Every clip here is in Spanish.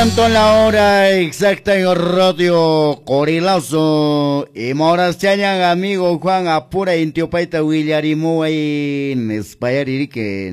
tanto la hora exacta en Radio Corilazo. Y moras chañan amigo Juan Apura Intiopaita Willarimo en Espayari que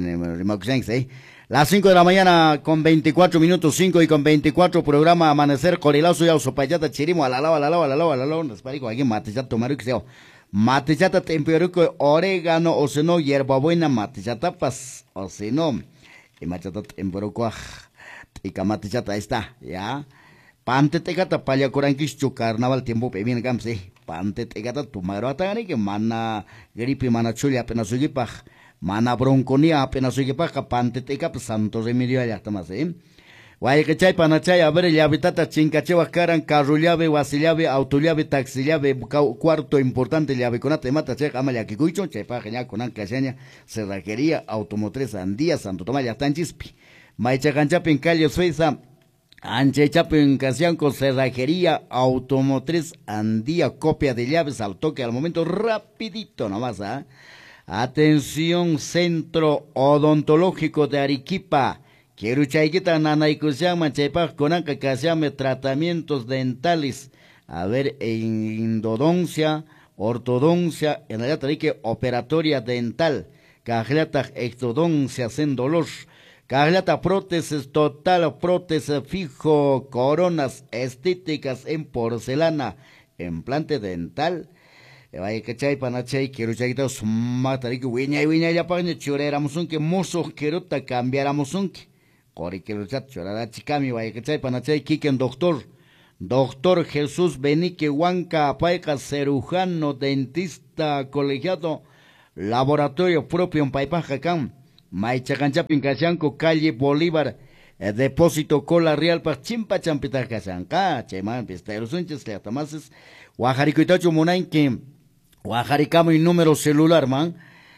las 5 de la mañana con 24 minutos, 5 y con 24 programa Amanecer Corilazo ya Sopayata Chirimo a la lava, Esparico aquí matechata maruxeo. Matechata temperuco orégano o si no hierbabuena matechata pas o si no y machata temperuco y kamate chata está, ya. Pante tegata palya korankis chu carnaval tiempo pebin gamse. Pante tegata tu magrata que mana gripe mana chuli apenas sugipaj. Mana bronconia apenas sugipaj pante tegata santo remedio allá tamas, Guay que chay panachay a ver llave tata chincachewa caran carro llave, wasillave, autollave, taxi llave, cuarto importante llave conate mata che amaya que cuicho, che pa genia con ancaseña, cerrajería, automotriz andía, santo tomaya tan chispi. Maicha canchapin calle Suiza, anche chapin casianco, cerrajería, automotriz, andía, copia de llaves al toque al momento, rapidito nomás, Atención, Centro Odontológico de Arequipa. Quiero chayquita nanaykusiama chaypaj conanca casiame tratamientos dentales. A ver, endodoncia, ortodoncia, en la que operatoria dental, cajlata exodoncia sin dolor. Cajlata prótesis total, prótesis fijo, coronas estéticas en porcelana, implante dental. Vaya que chay panachay, quiero chayita sumatarique, wiña ya pagne choréramos un que mozo quiero ta cambiáramos un que. Cori quiero chat chorara chicami, vaya que chay panachay, kiken doctor Jesús Benique Huanca, paica cirujano, dentista, colegiado, laboratorio propio en Paipajacán. Maichacanchapin Cachanco, calle Bolívar, depósito Cola Real para Chimpa Champita Cachanca, Cheman, Pisteros Unches, Leatamases, Guajaricuitacho Munainque, Guajaricamo y número celular, man,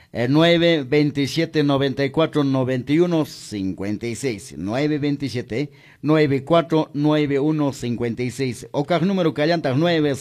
927-94-91-56, 927-94-91-56, Ocaj número Callantas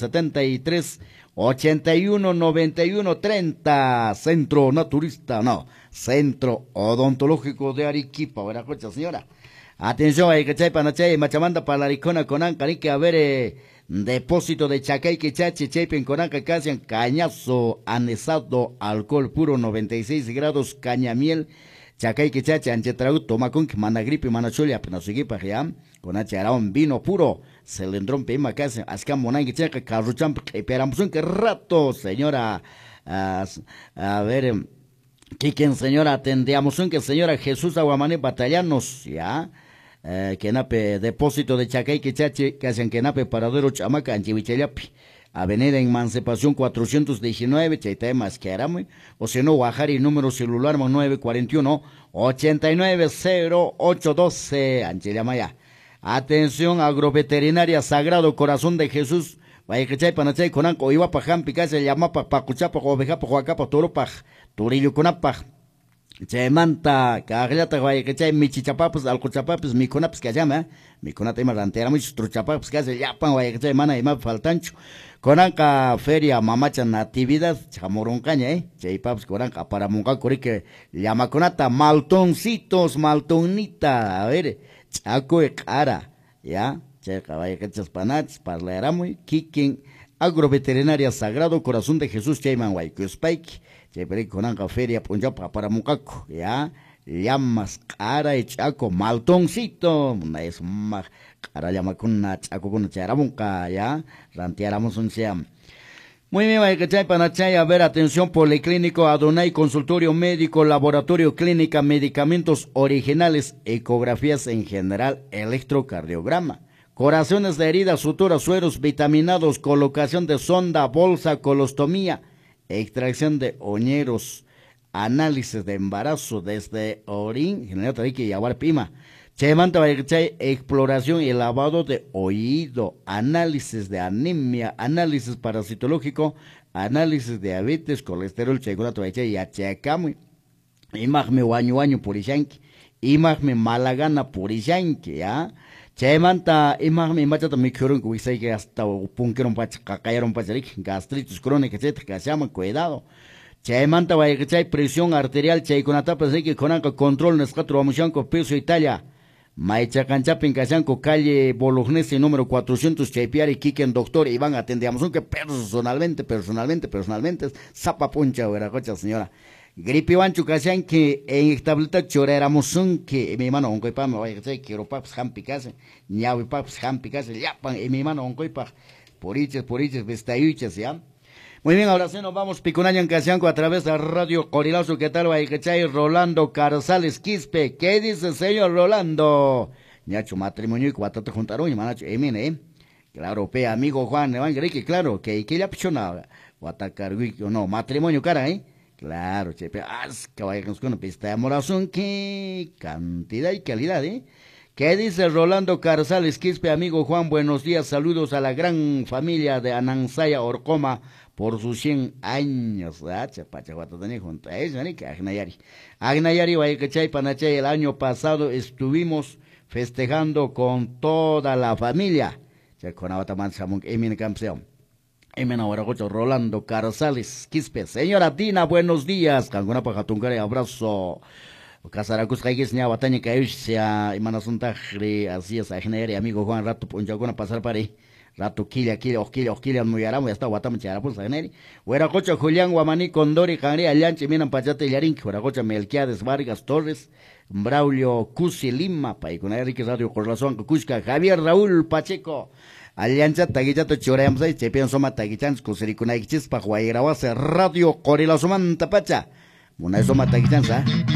973-81-91-30, Centro Naturista, no, Centro Odontológico de Arequipa, ¿verdad, cocha señora? Atención, hay que chay panachay, machamanda para la ricona con anca, que a ver, depósito de chacay que chache, chaypen con anca, casian, cañazo, anesado, alcohol puro, 96 grados, cañamiel, chacay que chache, anchetrau, toma con que mana gripe, mana chole, apenas sigue para allá, con un vino puro, celendrón, pima, casian, ascan monay que chaca, carruchan, esperamos un que rato, señora, a ver, Quiquen, señora, atendíamos un que señora Jesús Aguamané Batallanos, ya, que nape depósito de Chacay que chache, que hacen que nape paradero chamaca, anchivichelapi, avenida Emancipación 419, chaitay masquerame, o si no, Guajari, número celular 941-890812, Anchilamaya. Atención, agroveterinaria Sagrado Corazón de Jesús, vaya que chay panachay conanco, iba pa jampi, que se llama pa cuchapa, oveja, pa huacapa, toropaj, turillo conapaj. Chay manta, caglata, vaya que chay michichapapos, alcochapapos, miconapos que llama, miconata y marantera, muchos truchapapos que se llapan, vaya que chay mana y más faltancho. Conanca feria, mamacha natividad, chamoroncaña, chay paps, conanca para monca, que llama conata, maltoncitos, maltonita, a ver, chaco de cara, ya. Checa, vaya que chaspanach, parlaramu, kikin, agroveterinaria Sagrado Corazón de Jesús, Chayman, Guaycuspike, Cheperi Conanca Feria, Punjapa, para Mucaco, ya, llamas, cara y chaco, maltoncito, una es más, cara llama con una chaco con una charamunca, ya, ranteáramos un seam. Muy bien, vaya que chay panachay, a ver, atención, policlínico, Adonai, consultorio médico, laboratorio clínica, medicamentos originales, ecografías en general, electrocardiograma. Corazones de heridas, suturas, sueros, vitaminados, colocación de sonda, bolsa, colostomía, extracción de oñeros, análisis de embarazo desde orín, general tarique y aguar pima, chemanta exploración y lavado de oído, análisis de anemia, análisis parasitológico, análisis de diabetes, colesterol, chegurato, y achacami, imagme waño purishanki, imagme malagana purishanki, ya. Chaymanta imagmi machata mikhuron kuisay que hasta punkeron pach cacayeron pacharic gastritis crónica etcétera que se llama cuidado. Chaymanta vaya que chay presión arterial chay con atapa que con control nescatro amushanco peso Italia Maicha Canchapin Casanco, calle Bolognese, número 400, Chaipiari, Quiquen, doctor Iván, atendíamos, aunque personalmente, zapa puncha, cocha señora. Gripe Bancho Casan, que en tableta choréramos que mi mano, oncoy pa, me voy a decir, quiero paps, jampicase, ñawi paps, jampicase, yapan, y mi mano, oncoy pa, poriches, vestayuchas, ya. Muy bien, ahora sí nos vamos Picunaña en Casianco a través de Radio Corilazo. ¿Qué tal, Guaycachay? Rolando Carzales Quispe. ¿Qué dice, señor Rolando? Ñacho, matrimonio y cuatro te juntaron y manacho, mire, Claro, amigo Juan, que claro, que ya pichona, Guatacarguico, no, matrimonio, cara, Claro, chepe, que vaya con una pista de amorazón, qué cantidad y calidad, ¿Qué dice Rolando Carzales Quispe, amigo Juan? Buenos días, saludos a la gran familia de Anansaya Orcoma por sus 100 años. Junto a eso, que Agnayari. Agnayari, Guaycachay, Panachay, el año pasado estuvimos festejando con toda la familia. Rolando Carzales Quispe. Señora Tina, buenos días. Canguna Pajatungare, abrazo. Casaracus Caigues Nia Bataña Causha, Imanasuntajre, así es, Agnayari, amigo Juan, rato Punchaguna pasar para ahí. Rato quilla, muy aramo, ya está guatama charapul sagneri. Hueracocha Julián Guamaní Condori Canri Alianche Minan Pachate Yarin, Hueracocha Melquiades Vargas Torres, Braulio Cusi Lima, Paicuna Enrique Radio Corazón Cusca, Javier Raúl Pacheco, Alianza Taguillato Choreamsa, Chepian Soma Taguichans, Cusiricuna Ixis, Pajuairabase, Radio Corilazo Mantapacha, una Soma Taguichansa.